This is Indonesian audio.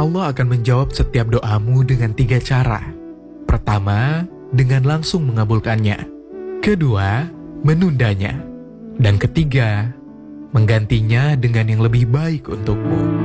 Allah akan menjawab setiap doamu dengan 3 cara. Pertama, dengan langsung mengabulkannya. Kedua, menundanya. Dan ketiga, menggantinya dengan yang lebih baik untukmu.